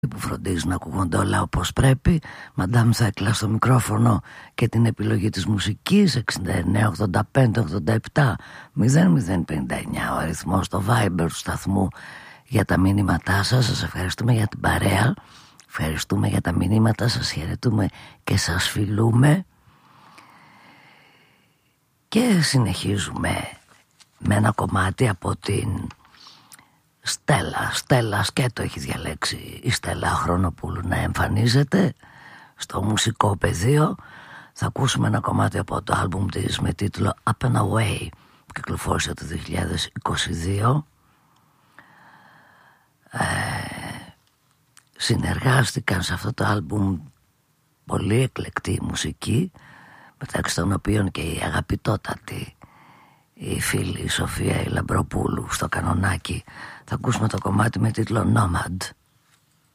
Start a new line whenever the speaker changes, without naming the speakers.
που φροντίζουν να ακούγονται όλα όπως πρέπει. Μαντάμ Θέκλα στο μικρόφωνο και την επιλογή της μουσικής. 69 85 87 0059 ο αριθμός στο Viber του σταθμού για τα μηνύματά σας. Σας ευχαριστούμε για την παρέα, ευχαριστούμε για τα μηνύματα σας, χαιρετούμε και σας φιλούμε. Και συνεχίζουμε με ένα κομμάτι από την Στέλλα Σκέτο έχει διαλέξει η Στέλλα Χρονοπούλου να εμφανίζεται στο μουσικό πεδίο. Θα ακούσουμε ένα κομμάτι από το άλμπουμ της με τίτλο Up and Away που κυκλοφόρησε το 2022. Συνεργάστηκαν σε αυτό το άλμπουμ πολύ εκλεκτή μουσική, μεταξύ των οποίων και η αγαπητότατη η φίλη η Σοφία η Λαμπροπούλου στο κανονάκι. Θα ακούσουμε το κομμάτι με τίτλο Nomad.